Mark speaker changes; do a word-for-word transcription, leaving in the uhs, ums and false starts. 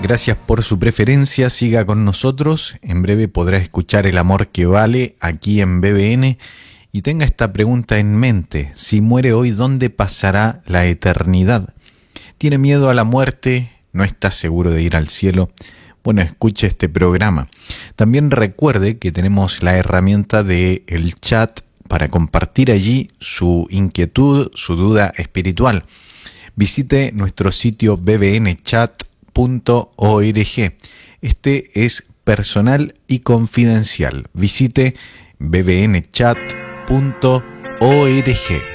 Speaker 1: Gracias por su preferencia, siga con nosotros. En breve podrá escuchar El amor que vale aquí en B B N. Y tenga esta pregunta en mente: si muere hoy, ¿dónde pasará la eternidad? ¿Tiene miedo a la muerte? ¿No está seguro de ir al cielo? Bueno, escuche este programa. También recuerde que tenemos la herramienta de el chat para compartir allí su inquietud, su duda espiritual. Visite nuestro sitio b b n chat punto org. Este es personal y confidencial. Visite b b n chat punto org.